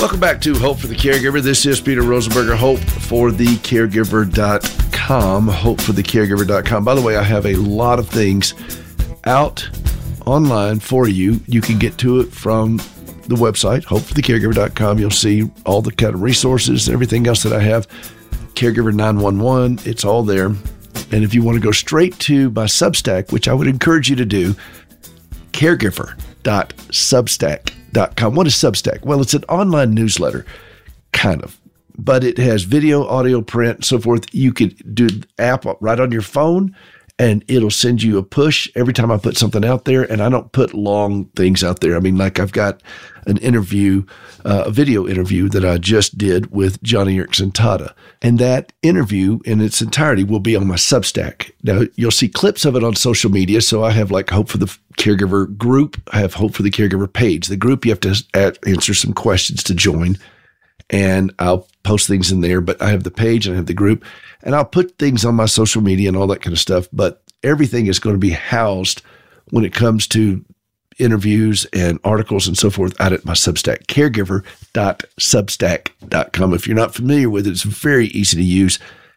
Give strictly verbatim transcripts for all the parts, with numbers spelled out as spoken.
Welcome back to Hope for the Caregiver. This is Peter Rosenberger, hope for the caregiver dot com, hope for the caregiver dot com. By the way, I have a lot of things out online for you. You can get to it from the website, hope for the caregiver dot com. You'll see all the kind of resources, everything else that I have. Caregiver nine one one, it's all there. And if you want to go straight to my Substack, which I would encourage you to do, caregiver dot substack dot com. What is Substack? Well, it's an online newsletter, kind of, but it has video, audio, print, and so forth. You could do the app right on your phone, and it'll send you a push every time I put something out there. And I don't put long things out there. I mean, like I've got an interview, uh, a video interview that I just did with Johnny Erickson Tata. And that interview in its entirety will be on my Substack. Now, you'll see clips of it on social media. So I have like Hope for the Caregiver group. I have Hope for the Caregiver page. The group, you have to answer some questions to join. And I'll post things in there, but I have the page and I have the group, and I'll put things on my social media and all that kind of stuff. But everything is going to be housed when it comes to interviews and articles and so forth out at my Substack, caregiver dot substack dot com. If you're not familiar with it, it's very easy to use.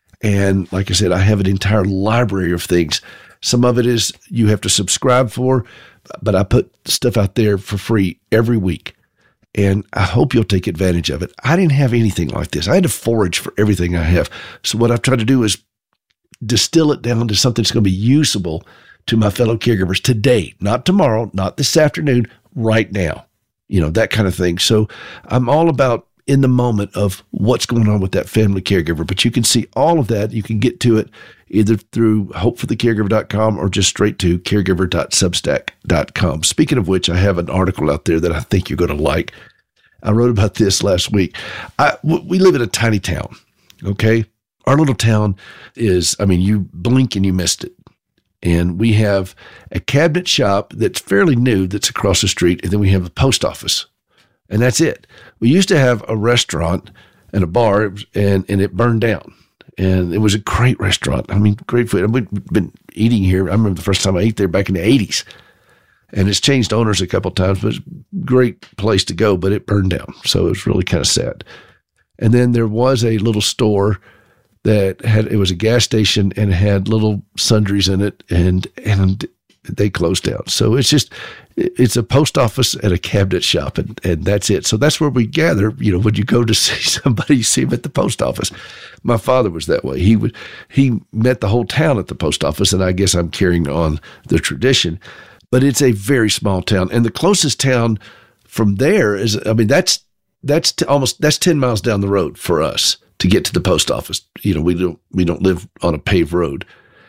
And like I said, I have an entire library of things. Some of it is you have to subscribe for, but I put stuff out there for free every week. And I hope you'll take advantage of it. I didn't have anything like this. I had to forage for everything I have. So what I've tried to do is distill it down to something that's going to be usable to my fellow caregivers today, not tomorrow, not this afternoon, right now, you know, that kind of thing. So I'm all about in the moment of what's going on with that family caregiver, but you can see all of that. You can get to it either through hope for the caregiver dot com or just straight to caregiver dot substack dot com. Speaking of which, I have an article out there that I think you're going to like. I wrote about this last week. I, w- we live in a tiny town, okay? Our little town is, I mean, you blink and you missed it. And we have a cabinet shop that's fairly new that's across the street, and then we have a post office. And that's it. We used to have a restaurant and a bar, and, and it burned down. And it was a great restaurant. I mean, great food. We've been eating here. I remember the first time I ate there back in the eighties. And it's changed owners a couple of times, but it's a great place to go, but it burned down. So it was really kind of sad. And then there was a little store that had, it was a gas station and had little sundries in it, and and they closed down. So it's just, it's a post office and a cabinet shop, and, and that's it. So that's where we gather, you know, when you go to see somebody, you see them at the post office. My father was that way. He would, he met the whole town at the post office, and I guess I'm carrying on the tradition. But it's a very small town. And the closest town from there is, I mean, that's, that's t- almost, that's ten miles down the road for us to get to the post office. You know, we don't, we don't live on a paved road.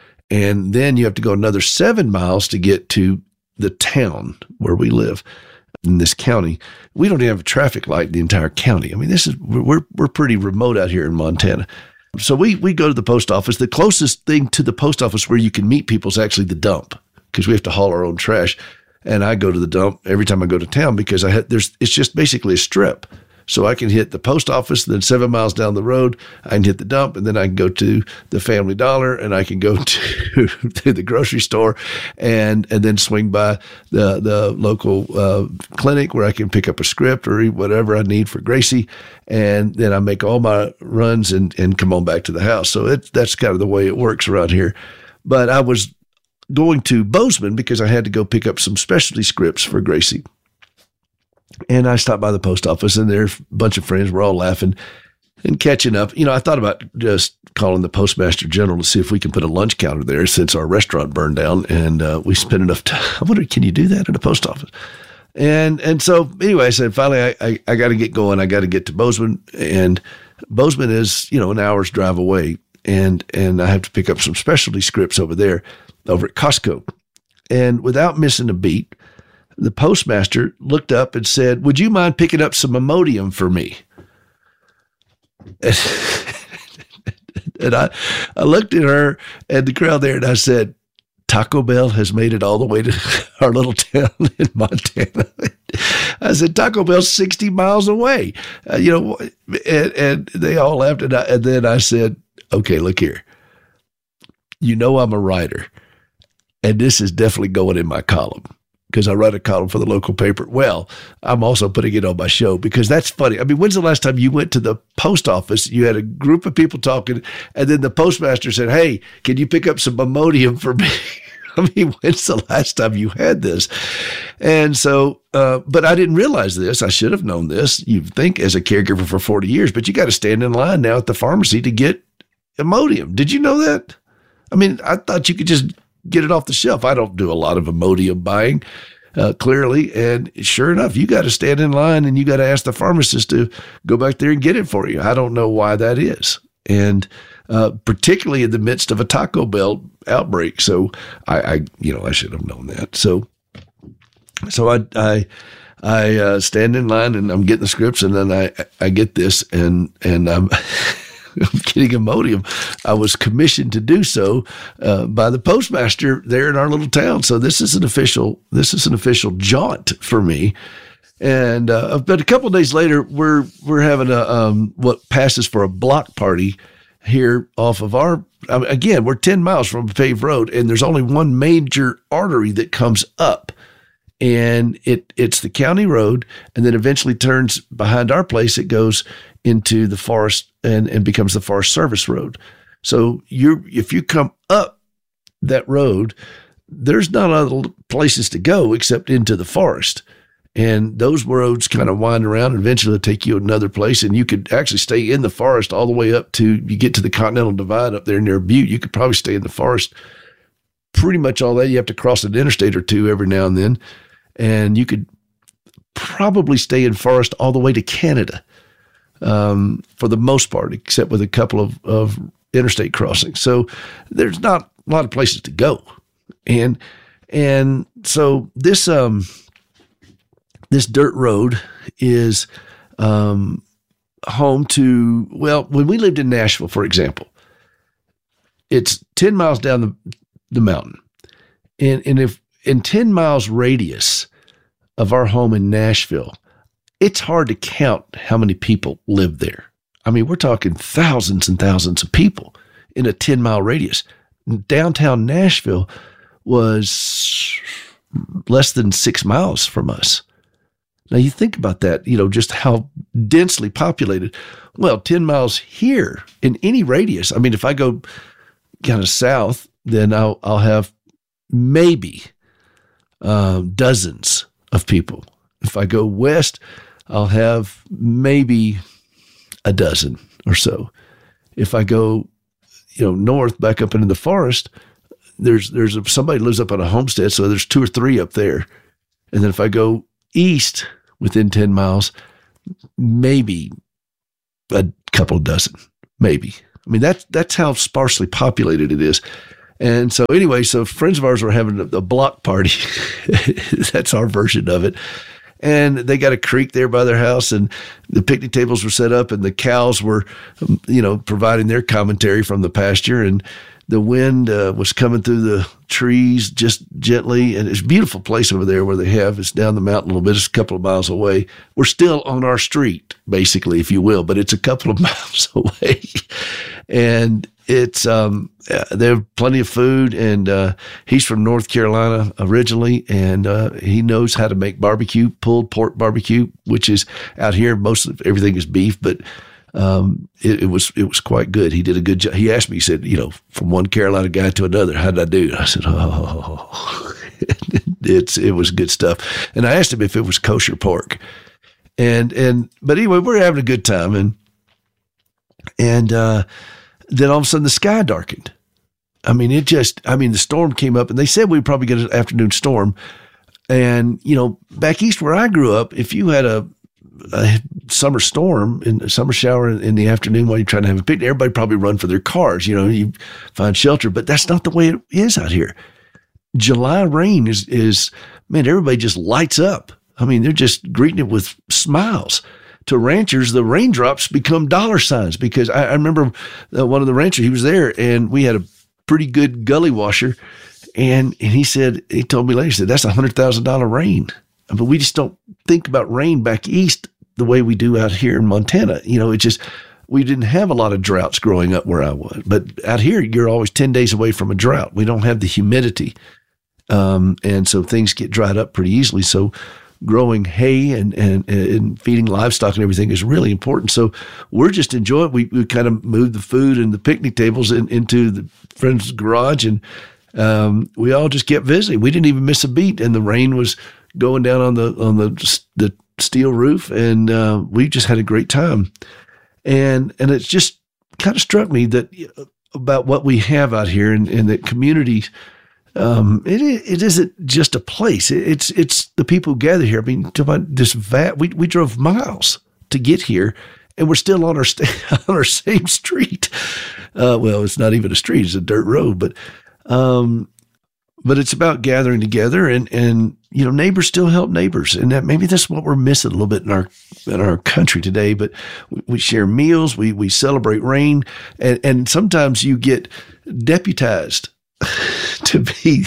And then you have to go another seven miles to get to the town where we live in this county. We don't even have a traffic light in the entire county. I mean, this is, we're, we're pretty remote out here in Montana. So we, we go to the post office. The closest thing to the post office where you can meet people is actually the dump, because we have to haul our own trash. And I go to the dump every time I go to town because I had, there's, it's just basically a strip. So I can hit the post office, then seven miles down the road, I can hit the dump, and then I can go to the Family Dollar, and I can go to, to the grocery store, and and then swing by the the local uh, clinic where I can pick up a script or whatever I need for Gracie, and then I make all my runs and and come on back to the house. So it, that's kind of the way it works around here. But I was going to Bozeman because I had to go pick up some specialty scripts for Gracie. And I stopped by the post office, and there's a bunch of friends. We're all laughing and catching up. You know, I thought about just calling the postmaster general to see if we can put a lunch counter there since our restaurant burned down, and uh, we spent enough time. I wonder, can you do that in a post office? And and so anyway, I said, finally, I, I, I got to get going. I got to get to Bozeman, and Bozeman is, you know, an hour's drive away, and and I have to pick up some specialty scripts over there, over at Costco. And without missing a beat, the postmaster looked up and said, "Would you mind picking up some Imodium for me?" And, and I, I looked at her and the crowd there, and I said, "Taco Bell has made it all the way to our little town in Montana." I said, "Taco Bell's sixty miles away." Uh, you know, and, and they all laughed. And, I, and then I said, "Okay, look here. You know I'm a writer, and this is definitely going in my column. because I write a column for the local paper. Well, I'm also putting it on my show because that's funny. I mean, when's the last time you went to the post office? You had a group of people talking, and then the postmaster said, "Hey, can you pick up some Imodium for me?" I mean, when's the last time you had this? And so, uh, but I didn't realize this. I should have known this. You'd think as a caregiver for forty years, but you got to stand in line now at the pharmacy to get Imodium. Did you know that? I mean, I thought you could just get it off the shelf. I don't do a lot of Imodium buying, uh, clearly. And sure enough, you got to stand in line and you got to ask the pharmacist to go back there and get it for you. I don't know why that is. And uh, particularly in the midst of a Taco Bell outbreak. So I, I you know, I should have known that. So, so I, I, I uh, stand in line and I'm getting the scripts, and then I, I get this, and, and I'm, I'm getting Imodium. I was commissioned to do so uh, by the postmaster there in our little town. So this is an official, this is an official jaunt for me. And uh, but a couple of days later, we're we're having a um, what passes for a block party here off of our. I mean, again, we're ten miles from a paved road, and there's only one major artery that comes up, and it it's the county road, and then eventually turns behind our place. It goes into the forest and, and becomes the Forest Service Road. So you if you come up that road, there's not other places to go except into the forest. And those roads kind of wind around and eventually take you another place. And you could actually stay in the forest all the way up to, you get to the Continental Divide up there near Butte. You could probably stay in the forest pretty much all that. You have to cross an interstate or two every now and then. And you could probably stay in forest all the way to Canada um, for the most part, except with a couple of, of interstate crossings. So there's not a lot of places to go. And, and so this, um, This dirt road is um, home to, well, when we lived in Nashville, for example, it's ten miles down the, the mountain. And, and if in ten miles radius of our home in Nashville, it's hard to count how many people live there. I mean, we're talking thousands and thousands of people in a ten mile radius. Downtown Nashville was less than six miles from us. Now you think about that, you know, just how densely populated. Well, ten miles here in any radius. I mean, if I go kind of south, then I'll, I'll have maybe um, dozens of people. If I go west, I'll have maybe a dozen or so. If I go, you know, north back up into the forest, there's, there's a, somebody lives up on a homestead. So there's two or three up there. And then if I go east within ten miles, maybe a couple dozen, maybe. I mean, that's, that's how sparsely populated it is. And so anyway, so friends of ours were having a, a block party. That's our version of it. And they got a creek there by their house, and the picnic tables were set up, and the cows were, you know, providing their commentary from the pasture, and the wind uh, was coming through the trees just gently. And it's a beautiful place over there where they have, it's down the mountain a little bit. It's a couple of miles away. We're still on our street, basically, if you will, but it's a couple of miles away. And it's, um, there's plenty of food. And uh, he's from North Carolina originally, and uh, he knows how to make barbecue, pulled pork barbecue, which is out here. Most of everything is beef, but Um, it, it was, it was quite good. He did a good job. He asked me, he said, you know, from one Carolina guy to another, how did I do? I said, oh, it's, it was good stuff. And I asked him if it was kosher pork, and, and, but anyway, we're having a good time. And, and, uh, then all of a sudden the sky darkened. I mean, it just, I mean, the storm came up, and they said we'd probably get an afternoon storm. And, you know, back east where I grew up, if you had a, a summer storm in a summer shower in the afternoon while you're trying to have a picnic, everybody probably run for their cars, you know, you find shelter, but that's not the way it is out here. July rain is, is, man, everybody just lights up. I mean, they're just greeting it with smiles. To ranchers, the raindrops become dollar signs, because I, I remember uh, one of the ranchers, he was there, and we had a pretty good gully washer. And, and he said, he told me later, he said, that's a hundred thousand dollar rain. But we just don't think about rain back east the way we do out here in Montana. You know, it just, we didn't have a lot of droughts growing up where I was. But out here, you're always ten days away from a drought. We don't have the humidity. Um, and so things get dried up pretty easily. So growing hay and, and, and feeding livestock and everything is really important. So we're just enjoying it. We, we kind of moved the food and the picnic tables in, into the friend's garage, and um, we all just kept visiting. We didn't even miss a beat, and the rain was going down on the on the the steel roof, and uh, we just had a great time. And and it's just kind of struck me that about what we have out here, and, and that community. Um, it it isn't just a place. It's it's the people who gather here. I mean, talk about this vat. We we drove miles to get here, and we're still on our st- on our same street. Uh, well, it's not even a street; it's a dirt road. But um, but it's about gathering together, and and you know, neighbors still help neighbors, and that maybe that's what we're missing a little bit in our in our country today. But we, we share meals, we we celebrate rain, and and sometimes you get deputized to be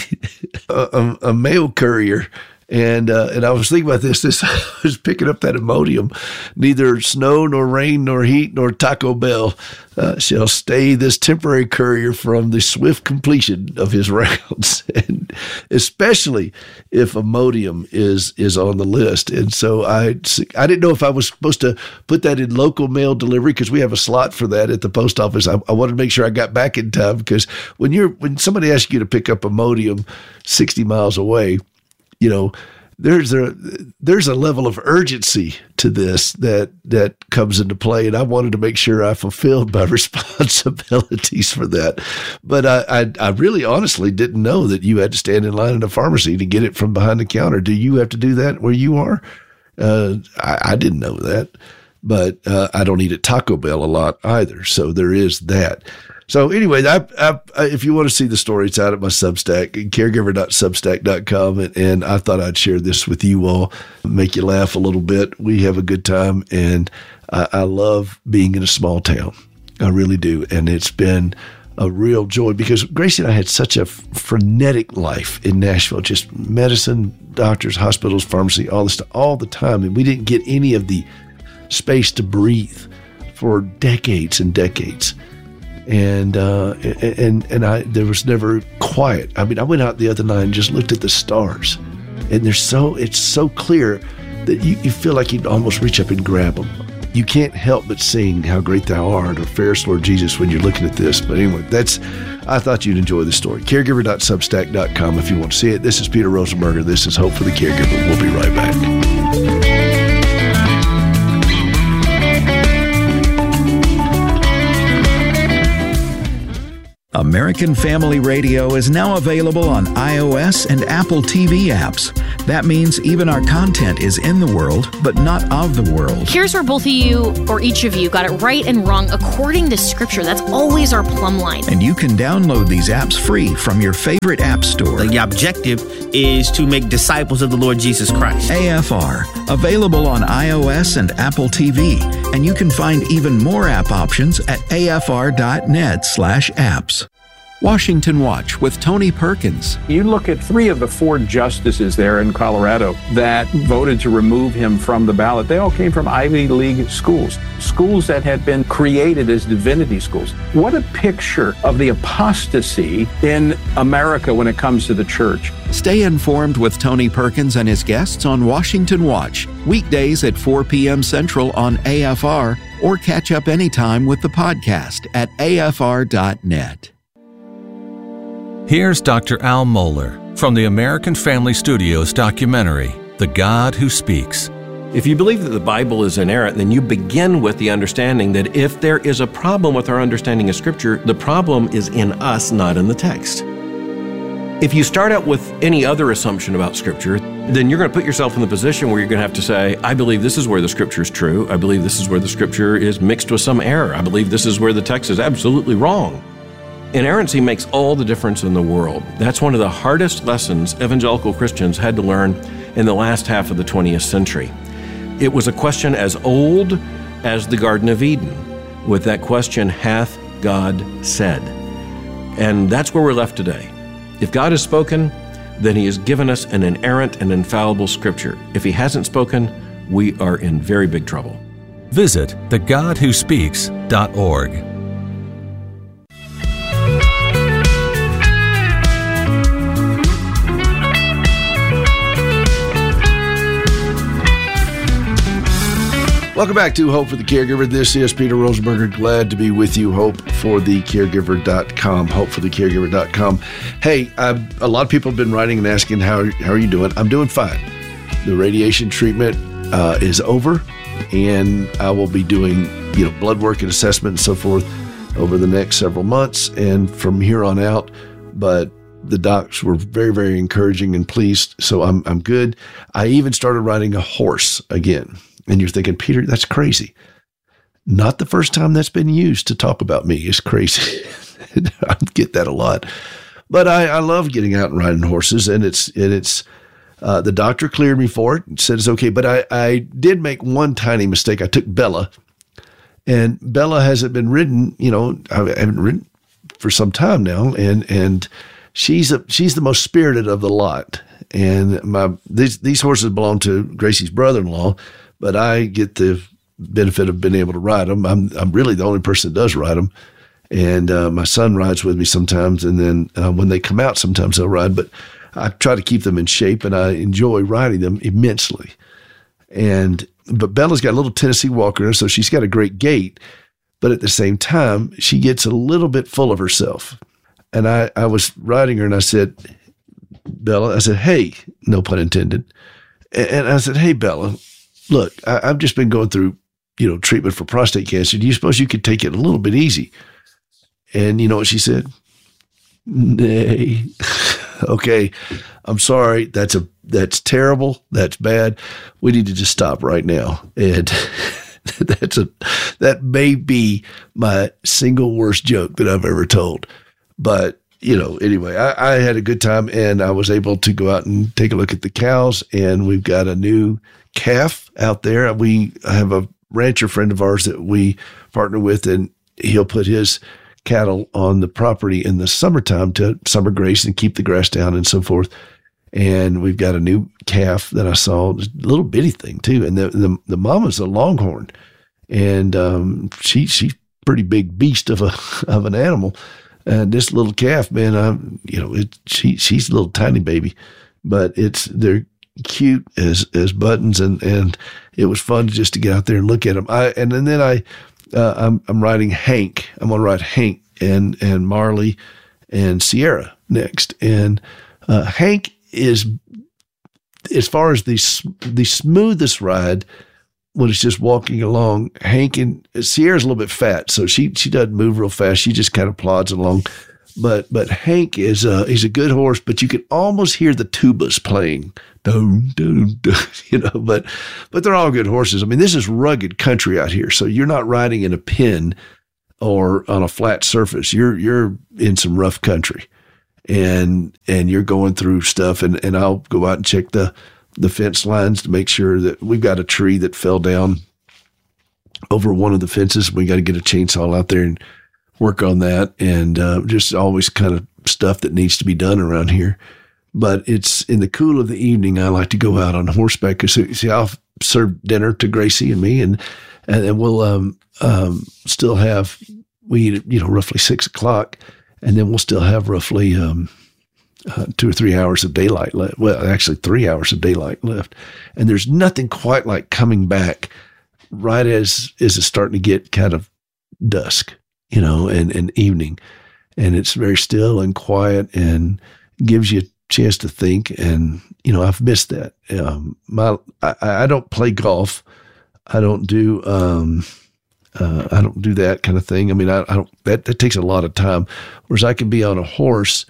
a, a mail courier. And uh, and I was thinking about this. This I was picking up that Imodium. Neither snow nor rain nor heat nor Taco Bell uh, shall stay this temporary courier from the swift completion of his rounds, and especially if Imodium is is on the list. And so I I didn't know if I was supposed to put that in local mail delivery, because we have a slot for that at the post office. I, I wanted to make sure I got back in time, because when you're when somebody asks you to pick up Imodium sixty miles away, you know, there's a there's a level of urgency to this that that comes into play, and I wanted to make sure I fulfilled my responsibilities for that. But I, I I really honestly didn't know that you had to stand in line in a pharmacy to get it from behind the counter. Do you have to do that where you are? Uh, I, I didn't know that, but uh, I don't eat at Taco Bell a lot either, so there is that. So anyway, I, I, I, if you want to see the story, it's out at my Substack, caregiver dot substack dot com, and, and I thought I'd share this with you all, make you laugh a little bit. We have a good time, and I, I love being in a small town. I really do, and it's been a real joy, because Gracie and I had such a frenetic life in Nashville, just medicine, doctors, hospitals, pharmacy, all this stuff, all the time, and we didn't get any of the space to breathe for decades and decades. And, uh, and, and I, there was never quiet. I mean, I went out the other night and just looked at the stars, and they're so, it's so clear that you, you feel like you'd almost reach up and grab them. You can't help but sing "How Great Thou Art" or "Fairest Lord Jesus" when you're looking at this. But anyway, that's, I thought you'd enjoy the story. caregiver dot substack dot com if you want to see it. This is Peter Rosenberger. This is Hope for the Caregiver. We'll be right back. American Family Radio is now available on iOS and Apple T V apps. That means even our content is in the world, but not of the world. Here's where both of you, or each of you, got it right and wrong according to Scripture. That's always our plumb line. And you can download these apps free from your favorite app store. The objective is to make disciples of the Lord Jesus Christ. A F R, available on iOS and Apple T V. And you can find even more app options at A F R dot net slash apps. Washington Watch with Tony Perkins. You look at three of the four justices there in Colorado that voted to remove him from the ballot. They all came from Ivy League schools, schools that had been created as divinity schools. What a picture of the apostasy in America when it comes to the church. Stay informed with Tony Perkins and his guests on Washington Watch, weekdays at four p.m. Central on A F R, or catch up anytime with the podcast at A F R dot net. Here's Doctor Al Mohler from the American Family Studios documentary, The God Who Speaks. If you believe that the Bible is inerrant, then you begin with the understanding that if there is a problem with our understanding of Scripture, the problem is in us, not in the text. If you start out with any other assumption about Scripture, then you're going to put yourself in the position where you're going to have to say, I believe this is where the Scripture is true. I believe this is where the Scripture is mixed with some error. I believe this is where the text is absolutely wrong. Inerrancy makes all the difference in the world. That's one of the hardest lessons evangelical Christians had to learn in the last half of the twentieth century. It was a question as old as the Garden of Eden, with that question, hath God said? And that's where we're left today. If God has spoken, then He has given us an inerrant and infallible Scripture. If He hasn't spoken, we are in very big trouble. Visit the god who speaks dot org. Welcome back to Hope for the Caregiver. This is Peter Rosenberger. Glad to be with you. Hope for the caregiver dot com. hope for the caregiver dot com. Hey, uh, a lot of people have been writing and asking, how, how are you doing? I'm doing fine. The radiation treatment uh, is over, and I will be doing, you know, blood work and assessment and so forth over the next several months and from here on out. But the docs were very, very encouraging and pleased, so I'm I'm good. I even started riding a horse again. And you're thinking, Peter, that's crazy. Not the first time that's been used to talk about me is crazy. I get that a lot. But I, I love getting out and riding horses, and it's and it's uh, the doctor cleared me for it and said it's okay. But I, I did make one tiny mistake. I took Bella, and Bella hasn't been ridden, you know, I haven't ridden for some time now, and and she's a, she's the most spirited of the lot. And my these these horses belong to Gracie's brother-in-law, but I get the benefit of being able to ride them. I'm I'm really the only person that does ride them, and uh, my son rides with me sometimes. And then uh, when they come out, sometimes they'll ride. But I try to keep them in shape, and I enjoy riding them immensely. And but Bella's got a little Tennessee Walker in her, so she's got a great gait. But at the same time, she gets a little bit full of herself. And I I was riding her, and I said, Bella, I said, hey, no pun intended. And I said, hey, Bella, look, I, I've just been going through, you know, treatment for prostate cancer. Do you suppose you could take it a little bit easy? And you know what she said? Nay. Okay, I'm sorry. That's a that's terrible. That's bad. We need to just stop right now. And that's a that may be my single worst joke that I've ever told. But you know, anyway, I, I had a good time, and I was able to go out and take a look at the cows, and we've got a new calf out there. We have a rancher friend of ours that we partner with, and he'll put his cattle on the property in the summertime to summer graze and keep the grass down and so forth. And we've got a new calf that I saw, a little bitty thing too. And the the, the mama's a longhorn, and um, she she's pretty big beast of a of an animal. And this little calf, man, I you know it she she's a little tiny baby, but it's they're cute as as buttons, and and it was fun just to get out there and look at them. I and, and then I uh, I'm I'm riding Hank. I'm gonna ride Hank and and Marley and Sierra next. And uh, Hank is, as far as the the smoothest ride when it's just walking along. Hank and Sierra's a little bit fat, so she she doesn't move real fast. She just kind of plods along. But but Hank is a, he's a good horse, but you can almost hear the tubas playing. Dun, dun, dun, you know, but but they're all good horses. I mean, this is rugged country out here, so you're not riding in a pen or on a flat surface. You're you're in some rough country, and and you're going through stuff. And, and I'll go out and check the the fence lines to make sure that we've got a tree that fell down over one of the fences. We got to get a chainsaw out there and work on that, and uh, just always kind of stuff that needs to be done around here. But it's in the cool of the evening, I like to go out on horseback. Cause see, I'll serve dinner to Gracie and me, and, and then we'll, um, um, still have, we eat at, you know, roughly six o'clock, and then we'll still have roughly, um, uh, two or three hours of daylight left. Well, actually three hours of daylight left. And there's nothing quite like coming back right as, as it's starting to get kind of dusk, you know, and, and evening, and it's very still and quiet and gives you chance to think. And you know, I've missed that. Um, my I, I don't play golf. I don't do um, uh, I don't do that kind of thing. I mean, I, I don't. That that takes a lot of time. Whereas I can be on a horse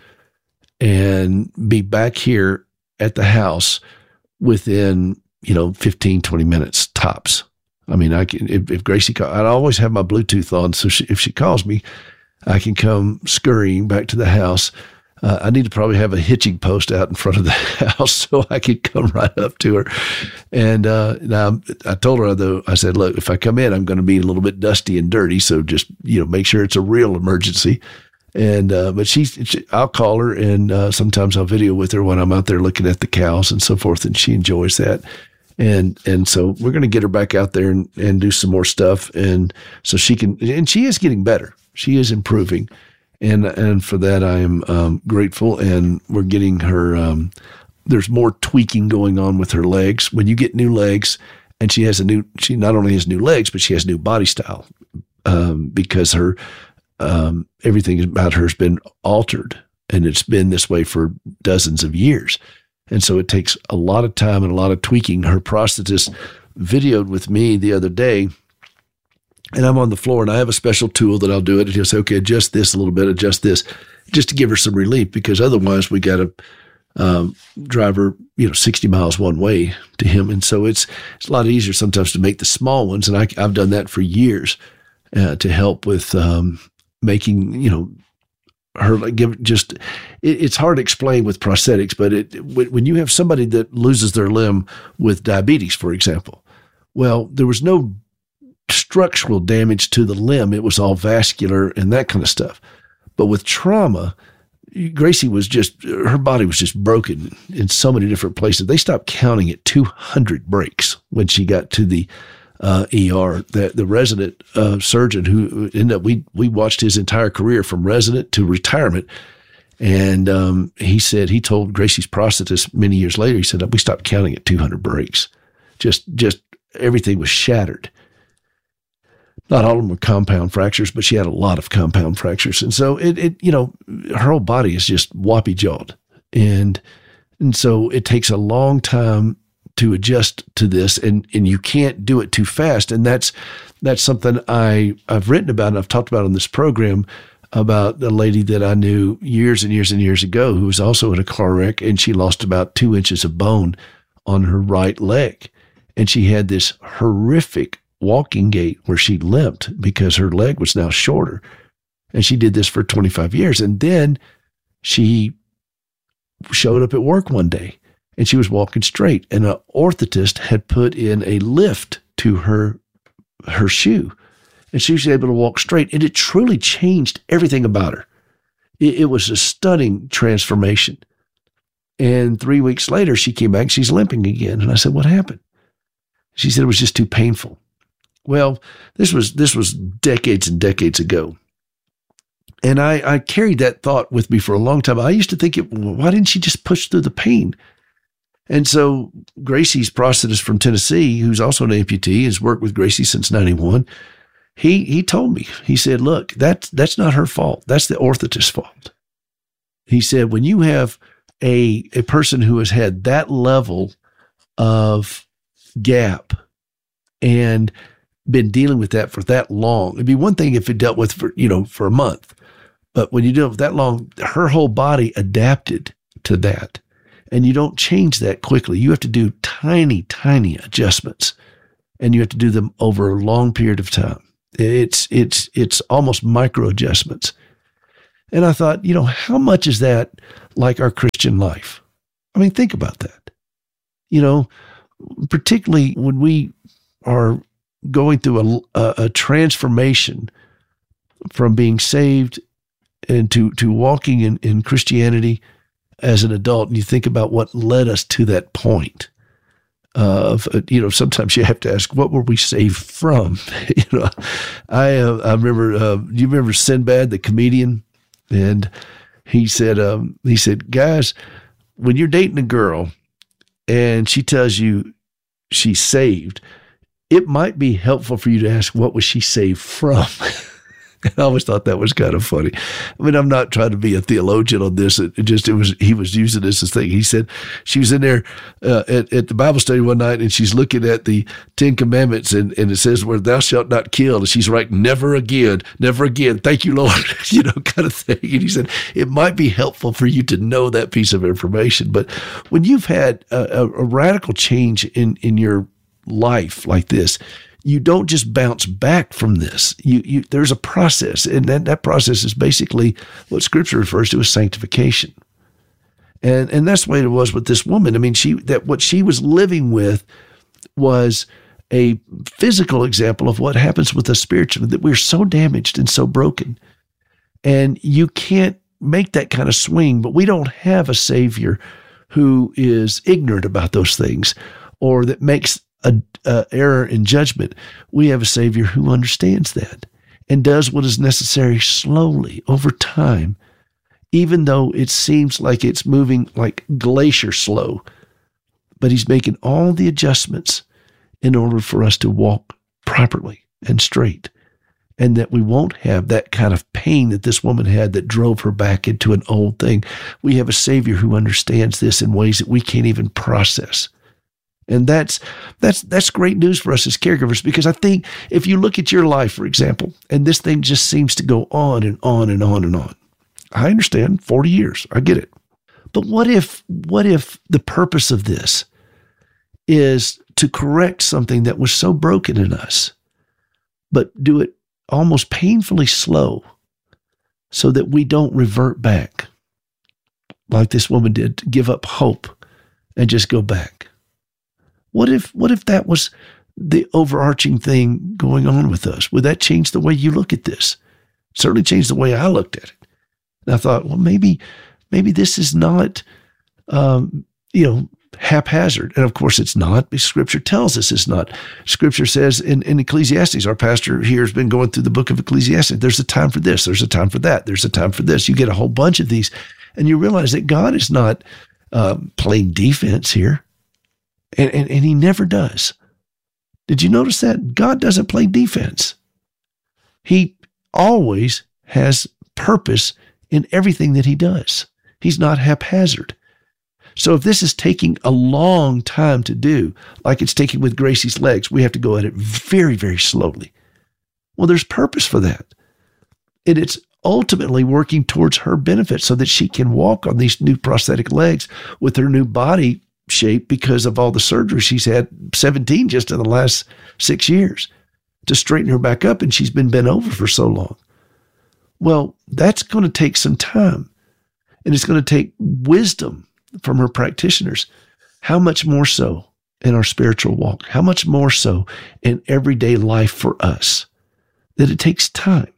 and be back here at the house within, you know, fifteen, twenty minutes tops. I mean, I can if, if Gracie call, I always have my Bluetooth on, so she, if she calls me, I can come scurrying back to the house. Uh, I need to probably have a hitching post out in front of the house so I could come right up to her. And uh, now I told her, though, I said, look, if I come in, I'm going to be a little bit dusty and dirty. So just, you know, make sure it's a real emergency. And, uh, but she's, she, I'll call her, and uh, sometimes I'll video with her when I'm out there looking at the cows and so forth. And she enjoys that. And, and so we're going to get her back out there and, and do some more stuff. And so she can, and she is getting better. She is improving. And and for that, I am um, grateful. And we're getting her, um, there's more tweaking going on with her legs. When you get new legs And she has a new, she not only has new legs, but she has new body style um, because her, um, everything about her has been altered, and it's been this way for dozens of years. And so it takes a lot of time and a lot of tweaking. Her prosthetist videoed with me the other day, and I'm on the floor, and I have a special tool that I'll do it. And he'll say, okay, adjust this a little bit, adjust this, just to give her some relief, because otherwise we got to um, drive her, you know, sixty miles one way to him. And so it's, it's a lot easier sometimes to make the small ones. And I, I've done that for years uh, to help with um, making, you know, her like give just, it, it's hard to explain with prosthetics, but it, when you have somebody that loses their limb with diabetes, for example, well, there was no structural damage to the limb. It was all vascular and that kind of stuff. But with trauma, Gracie was just, her body was just broken in so many different places. They stopped counting at two hundred breaks when she got to the uh, E R. The, the resident uh, surgeon who ended up, we, we watched his entire career from resident to retirement. And um, he said, he told Gracie's prosthetist many years later, he said, we stopped counting at two hundred breaks. Just, just everything was shattered. Not all of them were compound fractures, but she had a lot of compound fractures. And so it, it you know, her whole body is just whoppy jawed. And, and so it takes a long time to adjust to this, and, and you can't do it too fast. And that's, that's something I, I've written about and I've talked about on this program about a lady that I knew years and years and years ago who was also in a car wreck, and she lost about two inches of bone on her right leg. And she had this horrific walking gait where she limped because her leg was now shorter. And she did this for twenty-five years. And then she showed up at work one day and she was walking straight, and an orthotist had put in a lift to her, her shoe, and she was able to walk straight. And it truly changed everything about her. It, it was a stunning transformation. And three weeks later, she came back, she's limping again. And I said, what happened? She said, it was just too painful. Well, this was this was decades and decades ago. And I, I carried that thought with me for a long time. I used to think, it, well, why didn't she just push through the pain? And so Gracie's prosthetist from Tennessee, who's also an amputee, has worked with Gracie since ninety-one. He he told me, he said, look, that's, that's not her fault. That's the orthotist's fault. He said, when you have a, a person who has had that level of gap and been dealing with that for that long, it'd be one thing if it dealt with for, you know, for a month, but when you deal with that long, her whole body adapted to that, and you don't change that quickly. You have to do tiny, tiny adjustments, and you have to do them over a long period of time. It's, it's, it's almost micro adjustments. And I thought, you know, how much is that like our Christian life? I mean, think about that. You know, particularly when we are going through a, a, a transformation from being saved and to, to walking in, in Christianity as an adult, and you think about what led us to that point of, uh, you know, sometimes you have to ask, what were we saved from? you know, I, uh, I remember, uh, you remember Sinbad, the comedian? And he said, um, he said, guys, when you're dating a girl and she tells you she's saved, it might be helpful for you to ask, what was she saved from? And I always thought that was kind of funny. I mean, I'm not trying to be a theologian on this. It, it just, it was, he was using this as thing. He said she was in there uh, at, at the Bible study one night, and she's looking at the Ten Commandments, and, and it says, where thou shalt not kill. And she's writing, never again, never again. Thank you, Lord, you know, kind of thing. And he said, it might be helpful for you to know that piece of information. But when you've had a, a, a radical change in, in your life like this, you don't just bounce back from this. You, you, there's a process, and that, that process is basically what Scripture refers to as sanctification. And and that's the way it was with this woman. I mean, she that what she was living with was a physical example of what happens with us spiritually, that we're so damaged and so broken. And you can't make that kind of swing, but we don't have a Savior who is ignorant about those things or that makes a, a error in judgment. We have a Savior who understands that and does what is necessary slowly over time, even though it seems like it's moving like glacier slow. But he's making all the adjustments in order for us to walk properly and straight, and that we won't have that kind of pain that this woman had that drove her back into an old thing. We have a Savior who understands this in ways that we can't even process. And that's that's that's great news for us as caregivers, because I think if you look at your life, for example, and this thing just seems to go on and on and on and on. I understand, forty years, I get it. But what if what if the purpose of this is to correct something that was so broken in us, but do it almost painfully slow so that we don't revert back like this woman did, to give up hope and just go back? What if what if that was the overarching thing going on with us? Would that change the way you look at this? It certainly changed the way I looked at it. And I thought, well, maybe maybe this is not, um, you know, haphazard. And of course it's not, because Scripture tells us it's not. Scripture says in, in Ecclesiastes, our pastor here has been going through the book of Ecclesiastes, there's a time for this, there's a time for that, there's a time for this. You get a whole bunch of these, and you realize that God is not um, playing defense here. And, and and he never does. Did you notice that? God doesn't play defense. He always has purpose in everything that he does. He's not haphazard. So if this is taking a long time to do, like it's taking with Gracie's legs, we have to go at it very, very slowly. Well, there's purpose for that. And it's ultimately working towards her benefit so that she can walk on these new prosthetic legs with her new body shape because of all the surgery she's had, seventeen just in the last six years, to straighten her back up, and she's been bent over for so long. Well, that's going to take some time, and it's going to take wisdom from her practitioners. How much more so in our spiritual walk? How much more so in everyday life for us? That it takes time.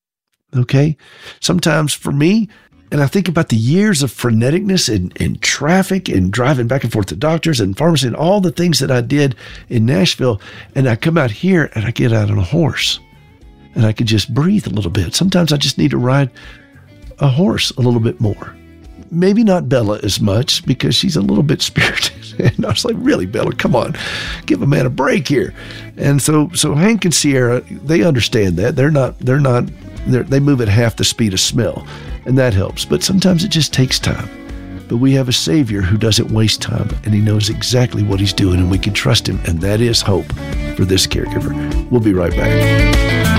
Okay? Sometimes for me, and I think about the years of freneticness and, and traffic and driving back and forth to doctors and pharmacy and all the things that I did in Nashville. And I come out here and I get out on a horse and I can just breathe a little bit. Sometimes I just need to ride a horse a little bit more. Maybe not Bella as much, because she's a little bit spirited. And I was like, really, Bella, come on, give a man a break here. And so, so Hank and Sierra, they understand that. They're not, they're not, they're, they move at half the speed of smell. And that helps. But sometimes it just takes time. But we have a Savior who doesn't waste time, and he knows exactly what he's doing, and we can trust him. And that is hope for this caregiver. We'll be right back.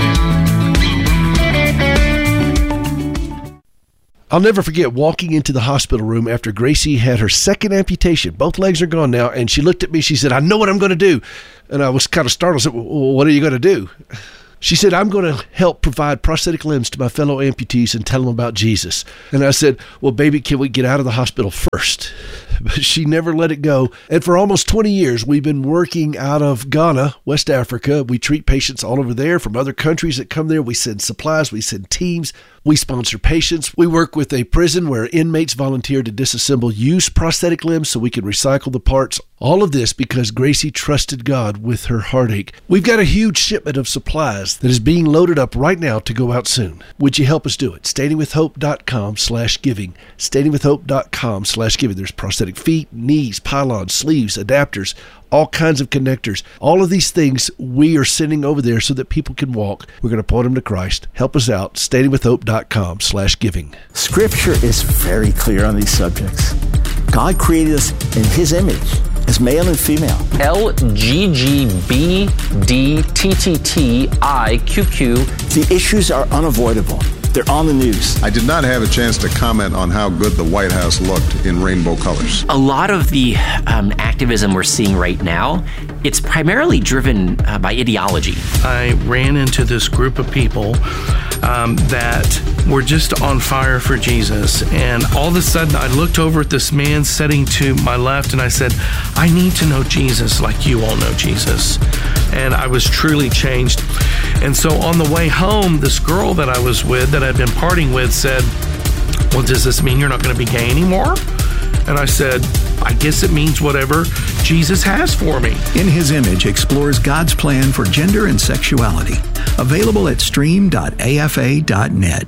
I'll never forget walking into the hospital room after Gracie had her second amputation. Both legs are gone now. And she looked at me. She said, I know what I'm going to do. And I was kind of startled. I said, well, what are you going to do? She said, I'm going to help provide prosthetic limbs to my fellow amputees and tell them about Jesus. And I said, well, baby, can we get out of the hospital first? But she never let it go. And for almost twenty years, we've been working out of Ghana, West Africa. We treat patients all over there from other countries that come there. We send supplies. We send teams. We sponsor patients. We work with a prison where inmates volunteer to disassemble used prosthetic limbs so we can recycle the parts. All of this because Gracie trusted God with her heartache. We've got a huge shipment of supplies that is being loaded up right now to go out soon. Would you help us do it? standingwithhope.com slash giving. standingwithhope.com slash giving. There's prosthetic feet, knees, pylons, sleeves, adapters, all kinds of connectors. All of these things we are sending over there so that people can walk. We're going to point them to Christ. Help us out. standingwithhope.com slash giving. Scripture is very clear on these subjects. God created us in his image as male and female. L G G B D T T T I Q Q. The issues are unavoidable. They're on the news. I did not have a chance to comment on how good the White House looked in rainbow colors. A lot of the um, activism we're seeing right now, it's primarily driven uh, by ideology. I ran into this group of people um, that were just on fire for Jesus. And all of a sudden, I looked over at this man sitting to my left, and I said, I need to know Jesus like you all know Jesus. And I was truly changed. And so on the way home, this girl that I was with, that I'd been partying with, said, well, does this mean you're not going to be gay anymore? And I said, I guess it means whatever Jesus has for me. In His Image explores God's plan for gender and sexuality. Available at stream dot a f a dot net.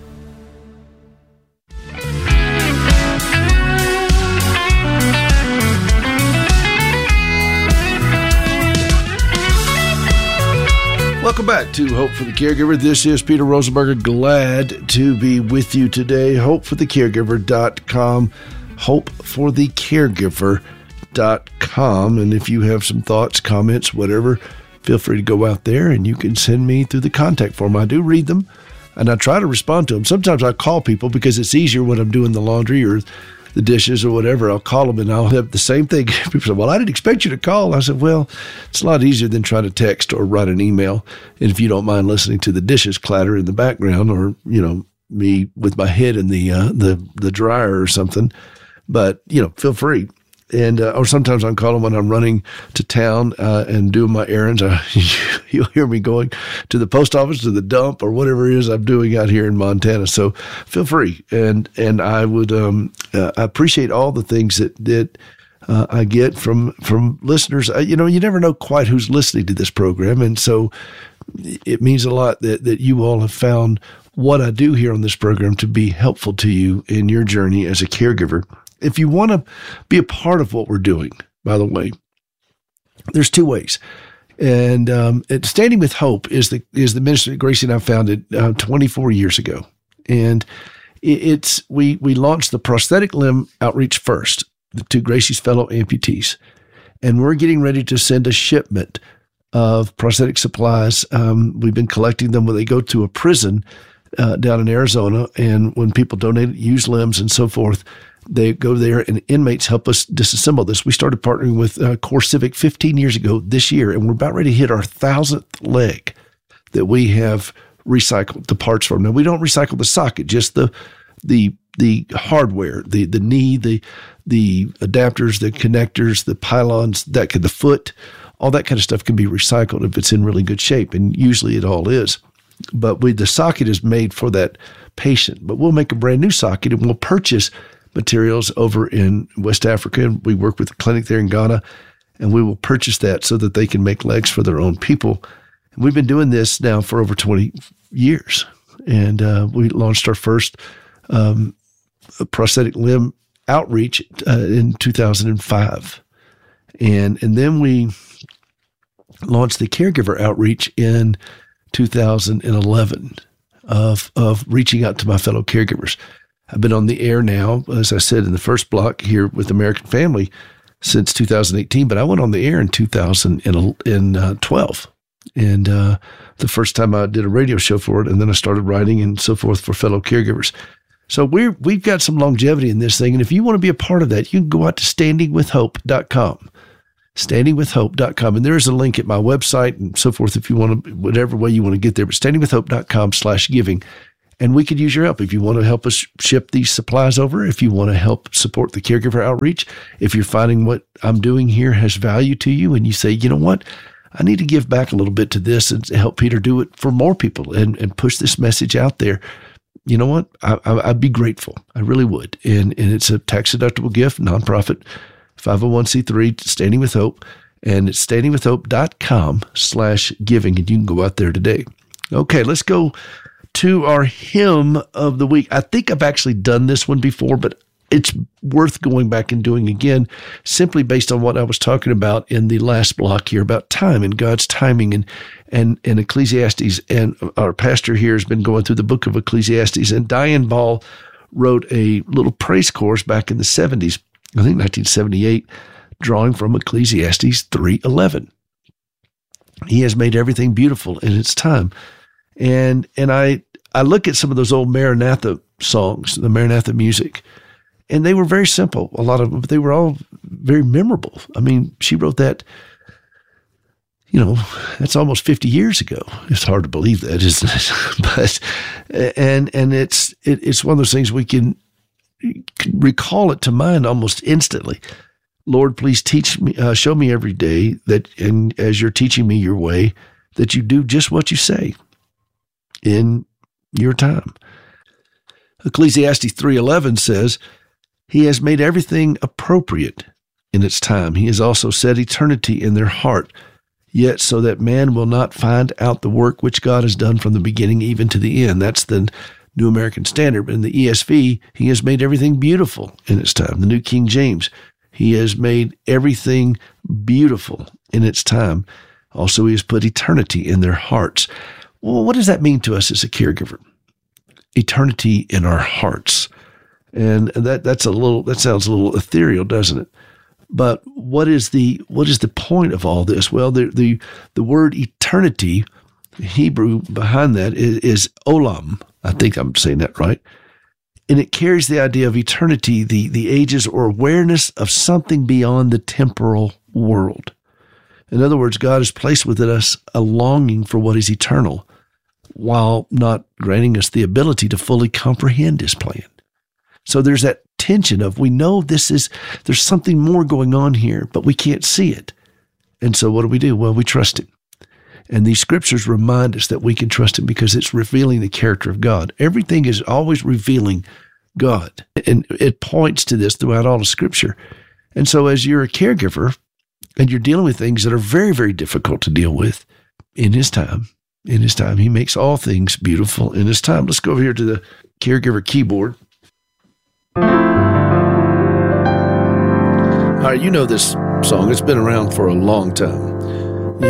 Welcome back to Hope for the Caregiver. This is Peter Rosenberger. Glad to be with you today. hope for the caregiver dot com. hope for the caregiver dot com. And if you have some thoughts, comments, whatever, feel free to go out there and you can send me through the contact form. I do read them and I try to respond to them. Sometimes I call people because it's easier when I'm doing the laundry or the dishes or whatever. I'll call them and I'll have the same thing. People say, well, I didn't expect you to call. I said, well, it's a lot easier than trying to text or write an email. And if you don't mind listening to the dishes clatter in the background or, you know, me with my head in the, uh, the, the dryer or something, but, you know, feel free. And, uh, or sometimes I'm calling when I'm running to town, uh, and doing my errands. I, you'll hear me going to the post office, to the dump, or whatever it is I'm doing out here in Montana. So feel free. And, and I would, um, uh, I appreciate all the things that, that, uh, I get from, from listeners. I, you know, you never know quite who's listening to this program. And so it means a lot that, that you all have found what I do here on this program to be helpful to you in your journey as a caregiver. If you want to be a part of what we're doing, by the way, there's two ways. And um, Standing with Hope is the is the ministry that Gracie and I founded uh, twenty-four years ago. And it's we we launched the prosthetic limb outreach first to Gracie's fellow amputees. And we're getting ready to send a shipment of prosthetic supplies. Um, we've been collecting them when they go to a prison uh, down in Arizona. And when people donate used limbs and so forth, they go there and inmates help us disassemble this. We started partnering with uh, Core Civic fifteen years ago this year, and we're about ready to hit our thousandth leg that we have recycled the parts from. Now, we don't recycle the socket, just the the the hardware, the the knee, the the adapters, the connectors, the pylons, that could, the foot, all that kind of stuff can be recycled if it's in really good shape, and usually it all is. But we the socket is made for that patient. But we'll make a brand new socket, and we'll purchase materials over in West Africa. And we work with a clinic there in Ghana, and we will purchase that so that they can make legs for their own people. And we've been doing this now for over twenty years. And uh, we launched our first um, prosthetic limb outreach uh, in two thousand five. And, and then we launched the caregiver outreach in two thousand eleven of, of reaching out to my fellow caregivers. I've been on the air now, as I said, in the first block here with American Family since two thousand eighteen, but I went on the air in two thousand twelve. And uh, the first time I did a radio show for it, and then I started writing and so forth for fellow caregivers. So we're, we've got some longevity in this thing. And if you want to be a part of that, you can go out to standing with hope dot com. standing with hope dot com. And there's a link at my website and so forth if you want to, whatever way you want to get there, but standing with hope dot com slash giving. And we could use your help if you want to help us ship these supplies over, if you want to help support the caregiver outreach, if you're finding what I'm doing here has value to you and you say, you know what, I need to give back a little bit to this and help Peter do it for more people and, and push this message out there. You know what? I, I, I'd be grateful. I really would. And, and it's a tax-deductible gift, nonprofit, five oh one c three, Standing with Hope. And it's standing with hope dot com slash giving. And you can go out there today. Okay, let's go to our hymn of the week. I think I've actually done this one before, but it's worth going back and doing again, simply based on what I was talking about in the last block here about time and God's timing and and, and Ecclesiastes. And our pastor here has been going through the book of Ecclesiastes, and Diane Ball wrote a little praise chorus back in the seventies, I think nineteen seventy-eight, drawing from Ecclesiastes three eleven. He has made everything beautiful in its time. And and I I look at some of those old Maranatha songs, the Maranatha music, and they were very simple, a lot of them, but they were all very memorable. I mean, she wrote that, you know, that's almost fifty years ago. It's hard to believe that, isn't it? But, and and it's it, it's one of those things we can, can recall it to mind almost instantly. Lord, please teach me, uh, show me every day that, and as you're teaching me your way, that you do just what you say in your time. Ecclesiastes three eleven says, He has made everything appropriate in its time. He has also set eternity in their heart, yet so that man will not find out the work which God has done from the beginning even to the end. That's the New American Standard. But in the E S V, He has made everything beautiful in its time. The New King James, He has made everything beautiful in its time. Also, he has put eternity in their hearts. Well, what does that mean to us as a caregiver? Eternity in our hearts. And that that's a little that sounds a little ethereal, doesn't it? But what is the what is the point of all this? Well, the the, the word eternity, Hebrew behind that is, is olam. I think I'm saying that right. And it carries the idea of eternity, the, the ages, or awareness of something beyond the temporal world. In other words, God has placed within us a longing for what is eternal, while not granting us the ability to fully comprehend his plan. So there's that tension of, we know this is, there's something more going on here, but we can't see it. And so what do we do? Well, we trust him. And these scriptures remind us that we can trust him because it's revealing the character of God. Everything is always revealing God. And it points to this throughout all of scripture. And so as you're a caregiver and you're dealing with things that are very, very difficult to deal with, in his time, in his time, he makes all things beautiful in his time. Let's go over here to the caregiver keyboard. All right, you know this song. It's been around for a long time.